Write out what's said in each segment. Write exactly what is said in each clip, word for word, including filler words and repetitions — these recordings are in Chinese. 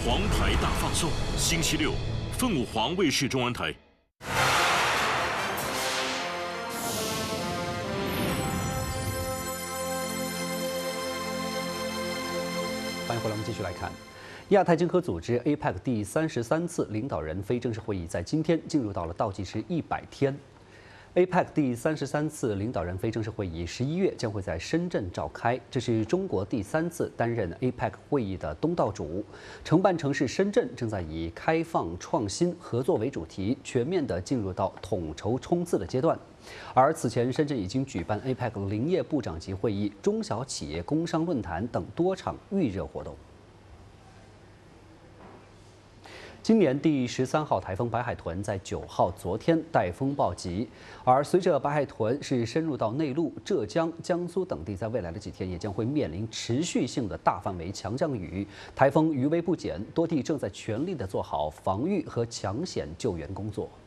黄牌大放送，星期六，凤舞黄卫视中文台。 欢迎回来，我们继续来看。亚太经合组织 A P E C 第三十三次领导人非正式会议在今天进入到了倒计时一百天。A P E C 第三十三次领导人非正式会议十一月将会在深圳召开，这是中国第三次担任 A P E C 会议的东道主。承办城市深圳正在以开放、创新、合作为主题，全面地进入到统筹冲刺的阶段。而此前，深圳已经举办 A P E C 林业部长级会议、中小企业工商论坛等多场预热活动。今年第十三号台风白海豚在九号昨天带风暴击，而随着白海豚是深入到内陆，浙江、江苏等地在未来的几天也将会面临持续性的大范围强降雨，台风余威不减，多地正在全力的做好防御和抢险救援工作。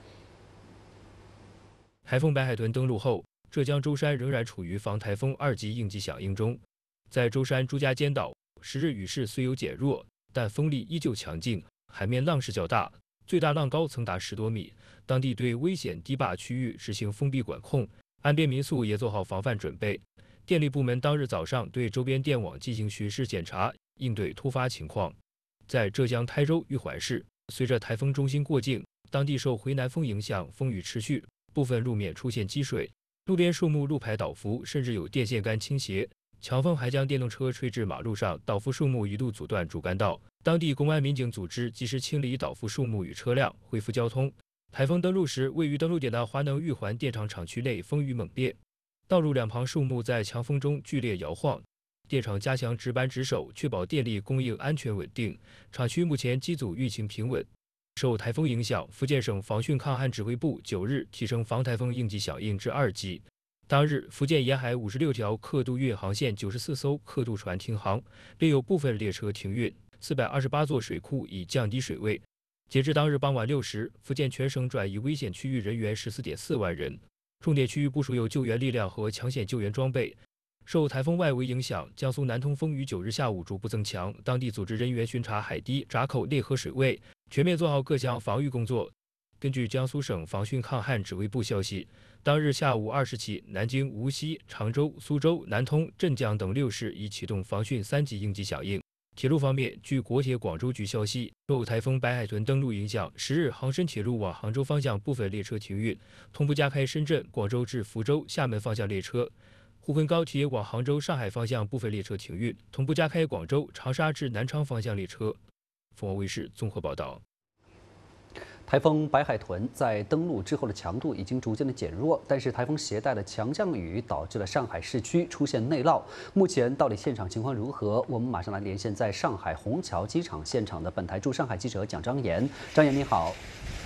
台风白海豚登陆后，浙江舟山仍然处于防台风二级应急响应中。在舟山朱家尖岛，十日雨势虽有减弱，但风力依旧强劲。海面浪势较大，最大浪高曾达十多米。当地对危险堤坝区域实行封闭管控，岸边民宿也做好防范准备。电力部门当日早上对周边电网进行巡视检查，应对突发情况。在浙江台州玉环市，随着台风中心过境，当地受回南风影响，风雨持续，部分路面出现积水，路边树木路牌倒伏，甚至有电线杆倾斜。强风还将电动车吹至马路上，倒伏树木一度阻断主干道。当地公安民警组织及时清理倒伏树木与车辆，恢复交通。台风登陆时，位于登陆点的华能玉环电厂厂区内风雨猛烈，道路两旁树木在强风中剧烈摇晃。电厂加强值班值守，确保电力供应安全稳定。厂区目前机组运行平稳。受台风影响，福建省防汛抗旱指挥部九日提升防台风应急响应至二级。当日，福建沿海五十六条客渡运航线九十四艘客渡船停航，另有部分列车停运。四百二十八座水库已降低水位。截至当日傍晚六时，福建全省转移危险区域人员十四点四万人，重点区域部署有救援力量和抢险救援装备。受台风外围影响，江苏南通风于九日下午逐步增强，当地组织人员巡查海堤、闸口内河水位，全面做好各项防御工作。根据江苏省防汛抗旱指挥部消息，当日下午二时起，南京、无锡、常州、苏州、南通、镇江等六市已启动防汛三级应急响应。铁路方面，据国铁广州局消息，受台风白海豚登陆影响，十日杭深铁路往杭州方向部分列车停运，同步加开深圳、广州至福州、厦门方向列车；沪昆高铁往杭州、上海方向部分列车停运，同步加开广州、长沙至南昌方向列车。凤凰卫视综合报道。 台风白海豚在登陆之后的强度已经逐渐的减弱，但是台风携带的强降雨导致了上海市区出现内涝。目前到底现场情况如何？我们马上来连线在上海虹桥机场现场的本台驻上海记者蒋张岩。张岩你好。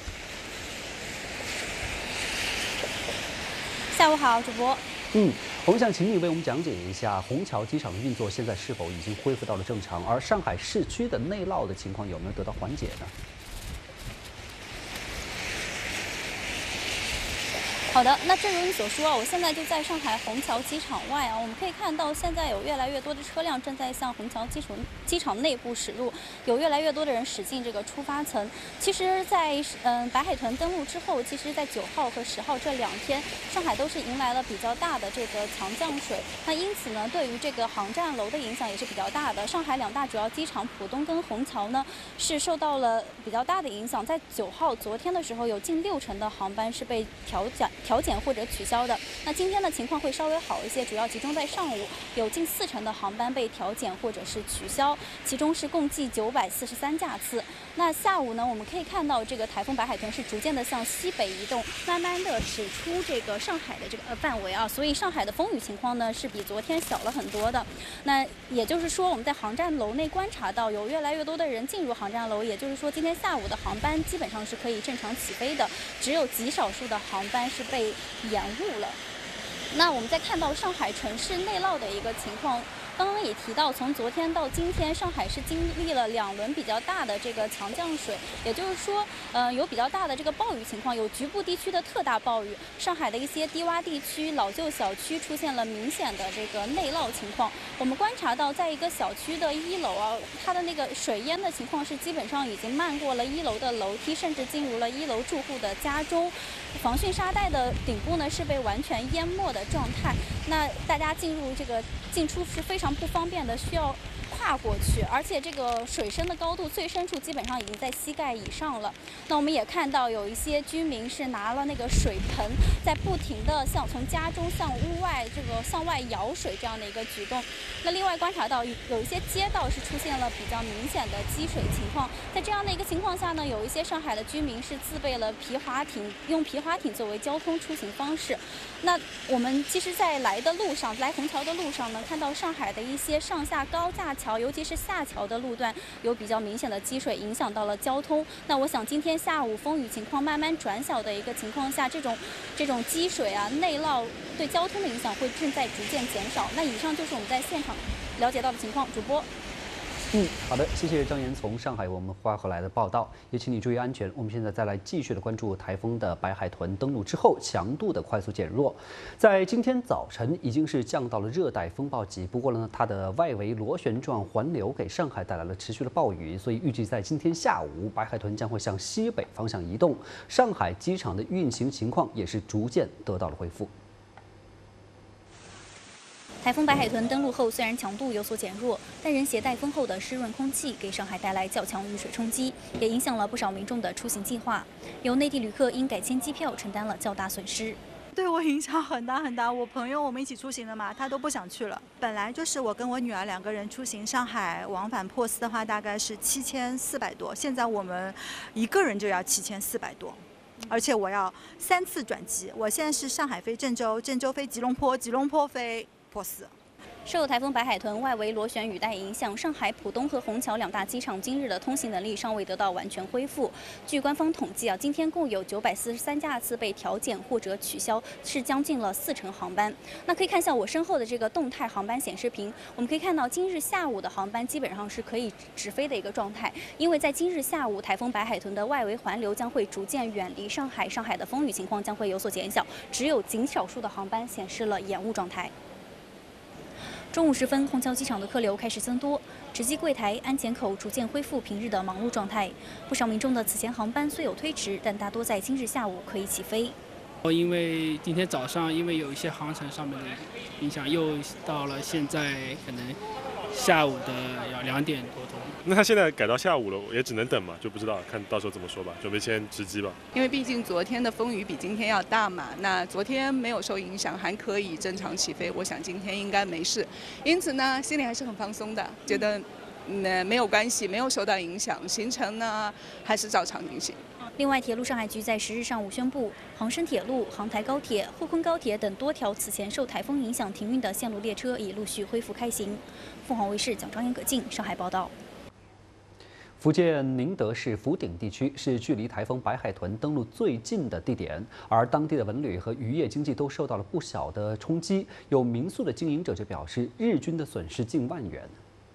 下午好，主播。 嗯，我们想请你为我们讲解一下虹桥机场的运作现在是否已经恢复到了正常，而上海市区的内涝的情况有没有得到缓解呢？ 好的，那正如你所说啊，我现在就在上海虹桥机场外啊，我们可以看到现在有越来越多的车辆正在向虹桥机场机场内部驶入，有越来越多的人驶进这个出发层。其实在，在嗯白海豚登陆之后，其实在九号和十号这两天，上海都是迎来了比较大的这个强降水。那因此呢，对于这个航站楼的影响也是比较大的。上海两大主要机场浦东跟虹桥呢，是受到了比较大的影响。在九号昨天的时候，有近六成的航班是被调降。调减或者取消的。那今天的情况会稍微好一些，主要集中在上午，有近四成的航班被调减或者是取消，其中是共计九百四十三架次。那下午呢，我们可以看到这个台风白海豚是逐渐的向西北移动，慢慢的驶出这个上海的这个呃范围啊，所以上海的风雨情况呢是比昨天小了很多的。那也就是说，我们在航站楼内观察到有越来越多的人进入航站楼，也就是说今天下午的航班基本上是可以正常起飞的，只有极少数的航班是被延误了。那我们再看到上海城市内涝的一个情况， 刚刚也提到，从昨天到今天，上海是经历了两轮比较大的这个强降水，也就是说，呃，有比较大的这个暴雨情况，有局部地区的特大暴雨。上海的一些低洼地区、老旧小区出现了明显的这个内涝情况。我们观察到，在一个小区的一楼啊，它的那个水淹的情况是基本上已经漫过了一楼的楼梯，甚至进入了一楼住户的家中。防汛沙袋的顶部呢是被完全淹没的状态，那大家进入这个进出是非常不方便的，需要跨过去，而且这个水深的高度最深处基本上已经在膝盖以上了。那我们也看到有一些居民是拿了那个水盆，在不停的向从家中向屋外这个向外舀水这样的一个举动。那另外观察到有一些街道是出现了比较明显的积水情况，在这样的一个情况下呢，有一些上海的居民是自备了皮划艇，用皮划艇作为交通出行方式。那我们其实在来的路上，来虹桥的路上呢，看到上海的一些上下高架桥，尤其是下桥的路段有比较明显的积水，影响到了交通。那我想今天下午风雨情况慢慢转小的一个情况下，这种这种积水啊、内涝对交通的影响会正在逐渐减少。那以上就是我们在现场了解到的情况。主播。 嗯，好的，谢谢张岩从上海为我们发回来的报道，也请你注意安全。我们现在再来继续的关注台风的白海豚登陆之后强度的快速减弱，在今天早晨已经是降到了热带风暴级，不过呢，它的外围螺旋状环流给上海带来了持续的暴雨，所以预计在今天下午，白海豚将会向西北方向移动，上海机场的运行情况也是逐渐得到了恢复。 台风白海豚登陆后，虽然强度有所减弱，但仍携带丰厚的湿润空气，给上海带来较强雨水冲击，也影响了不少民众的出行计划。有内地旅客因改签机票承担了较大损失。 对我影响很大很大。我朋友我们一起出行的嘛，他都不想去了。本来就是我跟我女儿两个人出行，上海往返珀斯的话大概是七千四百多，现在我们一个人就要七千四百多。而且我要三次转机，我现在是上海飞郑州，郑州飞吉隆坡，吉隆坡飞珀斯。 受台风白海豚外围螺旋雨带影响，上海浦东和虹桥两大机场今日的通行能力尚未得到完全恢复。据官方统计啊，今天共有九百四十三架次被调减或者取消，是将近了四成航班。那可以看一下我身后的这个动态航班显示屏，我们可以看到今日下午的航班基本上是可以直飞的一个状态，因为在今日下午，台风白海豚的外围环流将会逐渐远离上海，上海的风雨情况将会有所减小，只有极少数的航班显示了延误状态。中午时分，虹桥机场的客流开始增多，值机柜台、安检口逐渐恢复平日的忙碌状态。不少民众的此前航班虽有推迟，但大多在今日下午可以起飞。 因为今天早上因为有一些航程上面的影响，又到了现在可能下午的要两点多钟。 那他现在改到下午了，也只能等嘛，就不知道，看到时候怎么说吧，准备先值机吧。 因为毕竟昨天的风雨比今天要大嘛，那昨天没有受影响，还可以正常起飞，我想今天应该没事，因此呢，心里还是很放松的，觉得嗯没有关系，没有受到影响，行程呢还是照常进行。 另外，铁路上海局在十日上午宣布，杭深铁路、杭台高铁、沪昆高铁等多条此前受台风影响停运的线路列车已陆续恢复开行。凤凰卫视蒋章言、葛静上海报道。 福建宁德市福鼎地区是距离台风白海豚登陆最近的地点，而当地的文旅和渔业经济都受到了不小的冲击。有民宿的经营者就表示，日均的损失近万元。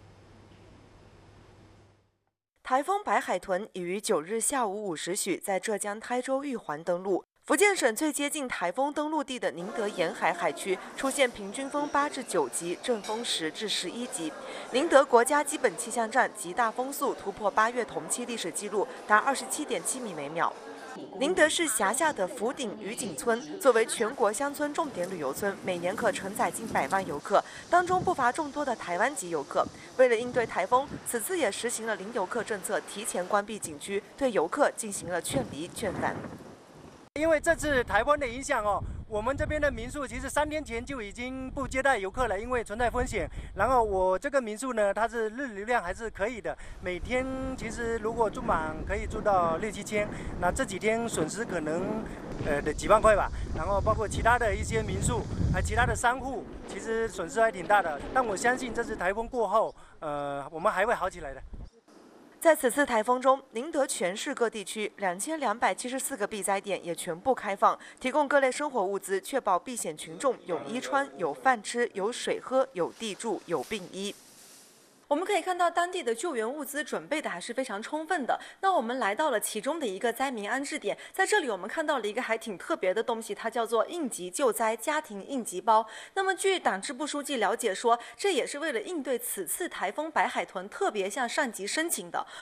台风白海豚已于九日下午五时许在浙江台州玉环登陆。福建省最接近台风登陆地的宁德沿海海区出现平均风八至九级，阵风十至十一级。宁德国家基本气象站极大风速突破八月同期历史记录，达二十七点七米每秒。宁德市辖下的福鼎渔景村作为全国乡村重点旅游村，每年可承载近百万游客，当中不乏众多的台湾籍游客。为了应对台风，此次也实行了零游客政策，提前关闭景区，对游客进行了劝离劝返。 因为这次台风的影响哦，我们这边的民宿其实三天前就已经不接待游客了，因为存在风险。然后我这个民宿呢，它是日流量还是可以的，每天其实如果住满可以住到六七千。那这几天损失可能呃的几万块吧。然后包括其他的一些民宿，还其他的商户，其实损失还挺大的。但我相信这次台风过后，呃，我们还会好起来的。 在此次台风中，宁德全市各地区两千两百七十四个避灾点也全部开放，提供各类生活物资，确保避险群众有衣穿、有饭吃、有水喝、有地住、有病医。 我们可以看到，当地的救援物资准备的还是非常充分的。那我们来到了其中的一个灾民安置点，在这里我们看到了一个还挺特别的东西，它叫做应急救灾家庭应急包。那么，据党支部书记了解说，这也是为了应对此次台风白海豚特别向上级申请的。